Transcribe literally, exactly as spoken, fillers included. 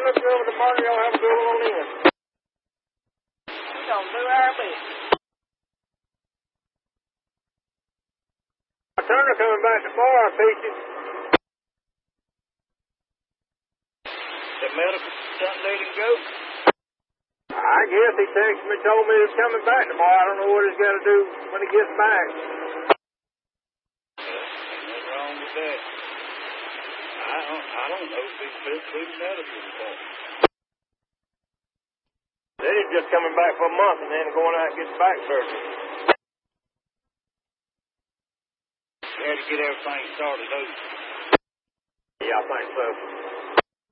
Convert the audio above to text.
look you over tomorrow. Y'all have a good one in. We're going to do our best. Turner coming back tomorrow, Peachy. The medical done let him go. I guess he texted me, told me he's coming back tomorrow. I don't know what he's got to do when he gets back. What's wrong with that? I don't, I don't know if he's fit to do medical department. Then he's just coming back for a month and then going out and getting back surgery. We had to get everything started over. Yeah, I think so.